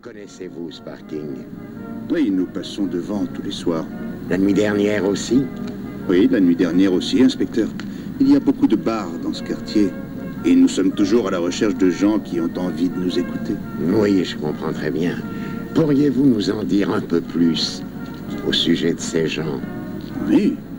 connaissez-vous ce parking? Oui, nous passons devant tous les soirs. La nuit dernière aussi? Oui, la nuit dernière aussi, inspecteur. Il y a beaucoup de bars dans ce quartier. Et nous sommes toujours à la recherche de gens qui ont envie de nous écouter. Oui, je comprends très bien. Pourriez-vous nous en dire un peu plus au sujet de ces gens? Oui,